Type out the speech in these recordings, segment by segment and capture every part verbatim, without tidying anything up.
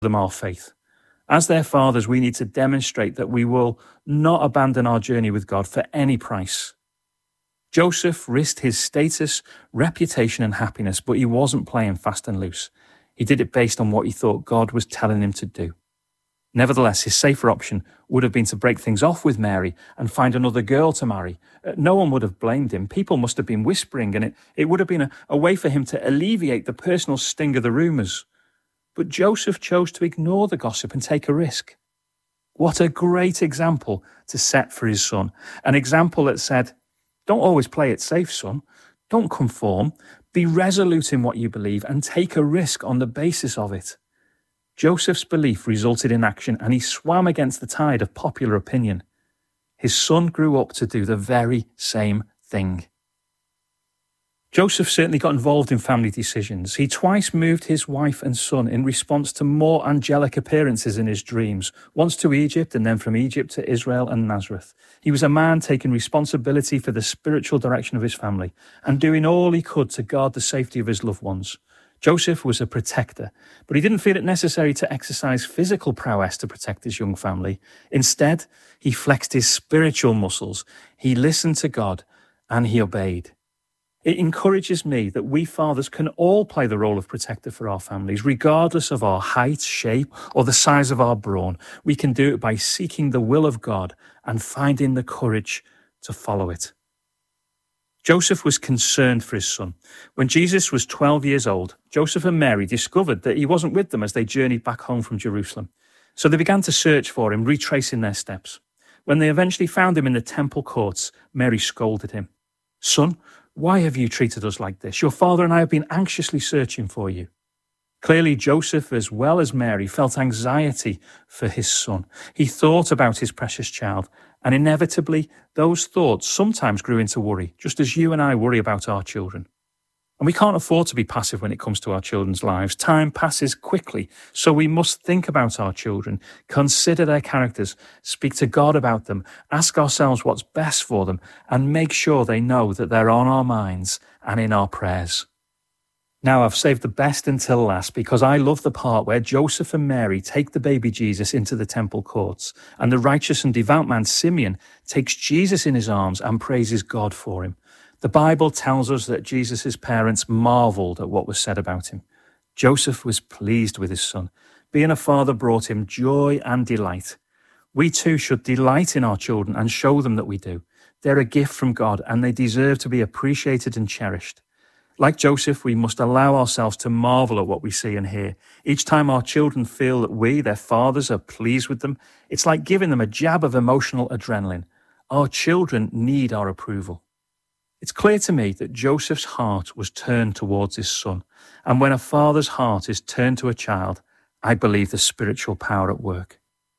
them our faith. As their fathers, we need to demonstrate that we will not abandon our journey with God for any price. Joseph risked his status, reputation, and happiness, but he wasn't playing fast and loose. He did it based on what he thought God was telling him to do. Nevertheless, his safer option would have been to break things off with Mary and find another girl to marry. No one would have blamed him. People must have been whispering, and it, it would have been a, a way for him to alleviate the personal sting of the rumours. But Joseph chose to ignore the gossip and take a risk. What a great example to set for his son. An example that said, don't always play it safe, son. Don't conform. Be resolute in what you believe and take a risk on the basis of it. Joseph's belief resulted in action, and he swam against the tide of popular opinion. His son grew up to do the very same thing. Joseph certainly got involved in family decisions. He twice moved his wife and son in response to more angelic appearances in his dreams, once to Egypt and then from Egypt to Israel and Nazareth. He was a man taking responsibility for the spiritual direction of his family and doing all he could to guard the safety of his loved ones. Joseph was a protector, but he didn't feel it necessary to exercise physical prowess to protect his young family. Instead, he flexed his spiritual muscles. He listened to God and he obeyed. It encourages me that we fathers can all play the role of protector for our families, regardless of our height, shape, or the size of our brawn. We can do it by seeking the will of God and finding the courage to follow it. Joseph was concerned for his son. When Jesus was twelve years old, Joseph and Mary discovered that he wasn't with them as they journeyed back home from Jerusalem. So they began to search for him, retracing their steps. When they eventually found him in the temple courts, Mary scolded him. "Son, why have you treated us like this? Your father and I have been anxiously searching for you." Clearly, Joseph, as well as Mary, felt anxiety for his son. He thought about his precious child, and inevitably, those thoughts sometimes grew into worry, just as you and I worry about our children. And we can't afford to be passive when it comes to our children's lives. Time passes quickly, so we must think about our children, consider their characters, speak to God about them, ask ourselves what's best for them, and make sure they know that they're on our minds and in our prayers. Now, I've saved the best until last because I love the part where Joseph and Mary take the baby Jesus into the temple courts, and the righteous and devout man Simeon takes Jesus in his arms and praises God for him. The Bible tells us that Jesus' parents marveled at what was said about him. Joseph was pleased with his son. Being a father brought him joy and delight. We too should delight in our children and show them that we do. They're a gift from God, and they deserve to be appreciated and cherished. Like Joseph, we must allow ourselves to marvel at what we see and hear. Each time our children feel that we, their fathers, are pleased with them, it's like giving them a jab of emotional adrenaline. Our children need our approval. It's clear to me that Joseph's heart was turned towards his son. And when a father's heart is turned to a child, I believe there's spiritual power at work.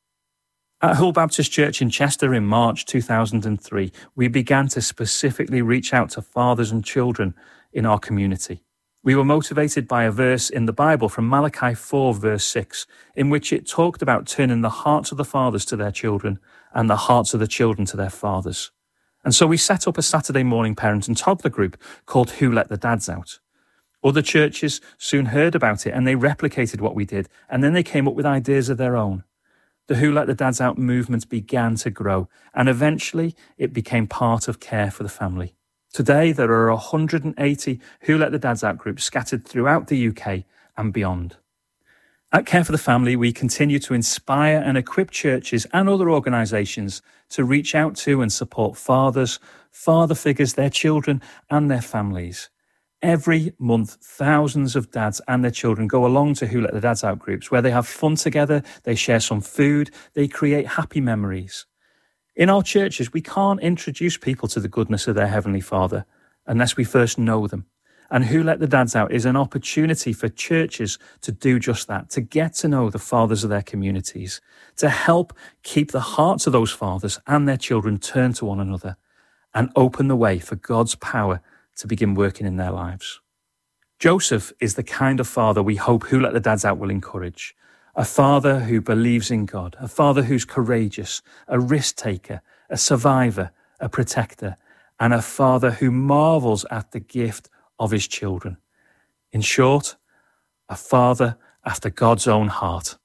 At Hull Baptist Church in Chester in March two thousand three, we began to specifically reach out to fathers and children in our community. We were motivated by a verse in the Bible from Malachi four verse six, in which it talked about turning the hearts of the fathers to their children and the hearts of the children to their fathers. And so we set up a Saturday morning parent and toddler group called Who Let the Dads Out. Other churches soon heard about it and they replicated what we did, and then they came up with ideas of their own. The Who Let the Dads Out movement began to grow, and eventually it became part of Care for the Family. Today, there are one hundred eighty Who Let the Dads Out groups scattered throughout the U K and beyond. At Care for the Family, we continue to inspire and equip churches and other organisations to reach out to and support fathers, father figures, their children and their families. Every month, thousands of dads and their children go along to Who Let the Dads Out groups, where they have fun together, they share some food, they create happy memories. In our churches, we can't introduce people to the goodness of their Heavenly Father unless we first know them. And Who Let the Dads Out is an opportunity for churches to do just that, to get to know the fathers of their communities, to help keep the hearts of those fathers and their children turned to one another and open the way for God's power to begin working in their lives. Joseph is the kind of father we hope Who Let the Dads Out will encourage. A father who believes in God, a father who's courageous, a risk taker, a survivor, a protector, and a father who marvels at the gift of his children. In short, a father after God's own heart.